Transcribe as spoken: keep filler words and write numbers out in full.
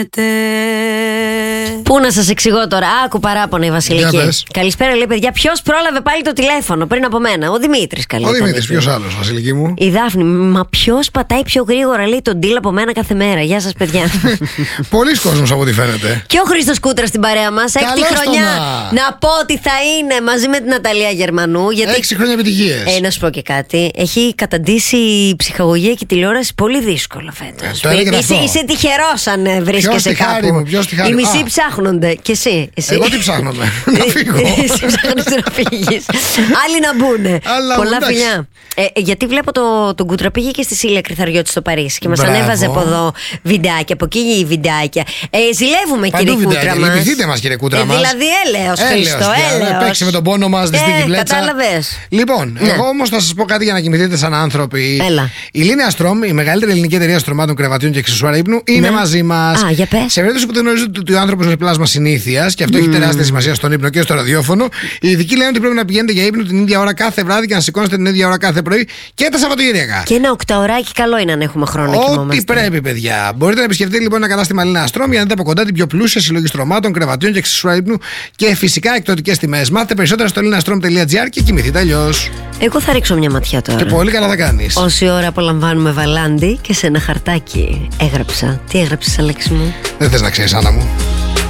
Πού να σας εξηγώ τώρα, άκου παράπονα η Βασιλική. Καλησπέρα, λέει παιδιά. Ποιος πρόλαβε πάλι το τηλέφωνο πριν από μένα? Ο Δημήτρης, καλύτερα. Ο Δημήτρης, ποιος άλλος, Βασιλική μου? Η Δάφνη, μα ποιος πατάει πιο γρήγορα, λέει, τον deal από μένα κάθε μέρα. Γεια σας, παιδιά. Πολλοί κόσμος από ό,τι φαίνεται. Και ο Χρήστος Κούτρας στην παρέα μας. Έκτη χρονιά. Να πω ότι θα είναι μαζί με την Ναταλία Γερμανού. Γιατί... Έξι χρόνια επιτυχίες. Ε, να σου πω και κάτι. Έχει καταντήσει η ψυχαγωγία και η τηλεόραση πολύ δύσκολο φέτος. Ε, είσαι, είσαι τυχερός αν βρίσκεσαι κάπου. Μου, οι μισοί ψάχνονται. Και εσύ. εσύ. Εγώ τι ψάχνομαι? Να φύγω. Εσύ ψάχνεις να φύγεις. Άλλοι να μπουνε. Πολλά φιλιά. Ε, γιατί βλέπω το, τον Κούτρα πήγε και στη Σίλια Κρυθαριώτη στο Παρίσι και μας ανέβαζε από εδώ βιντεάκια, από εκεί βιντεάκια. Ε, ζηλεύουμε, κύριε Κούτρα μας. Λυπηθείτε μας, κύριε Κούτρα μας. Ε, δηλαδή έλεος, Χριστό, έλεος. Παίξει με τον πόνο μας, δυστυχή βλέτσα. Κατάλαβες. Λοιπόν, ναι. εγώ όμως θα σας πω κάτι για να κοιμηθείτε σαν άνθρωποι. Έλα. Η Λίνεα Στρομ, η μεγαλύτερη ελληνική εταιρεία στρωμάτων, κρεβατιών και εξισουάρ ύπνου, είναι ναι. μαζί μας. Α, για πες. Σε περίπτωση που δεν γνωρίζετε ότι ο άνθρωπος είναι πλάσμα συνήθειας και αυτό mm. έχει τεράστια σημασία στον ύπνο και στο ραδιόφωνο, οι ειδικοί λένε ότι πρέπει να πηγαίνετε για ύπνο την ίδια ώρα κάθε βράδυ και να σηκώνεστε την ίδια ώρα κάθε πρωί και τα Σαββατοκύριακα. Και ένα οκταωράκι καλό είναι αν έχουμε χρόνο να κοιμόμαστε. Ό,τι πρέπει, παιδιά. Μπορείτε να επισκεφτείτε λοιπόν ένα κατάστημα Λίνεα Στρομ για να δείτε από κοντά την πιο πλούσια συλλογή στρωμάτων, κρεβατιών και εξισουάρ ύπνου και φυσικά εκπτωτικές τιμές. Μάθετε περισσότερα στο lineastrom τελεία gr και κοιμηθείτε αλλιώς. Εγώ θα ρίξω μια ματιά τώρα. Και πολύ καλά θα κάνεις. Όση ώρα απολαμβάνουμε βαλάντι και σε ένα χαρτάκι έγραψα. Τι έγραψες, Αλέξη μου? Δεν θες να ξέρεις, Άννα μου?